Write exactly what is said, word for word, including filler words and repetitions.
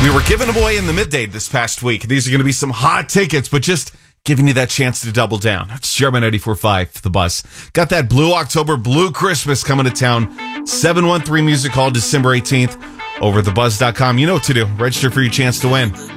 We were giving away in the midday this past week. These are going to be some hot tickets, but just giving you that chance to double down. It's Sherman ninety-four point five, The Buzz. Got that Blue October, Blue Christmas coming to town. seven one three Music Hall, December eighteenth. Over at the buzz dot com. You know what to do. Register for your chance to win.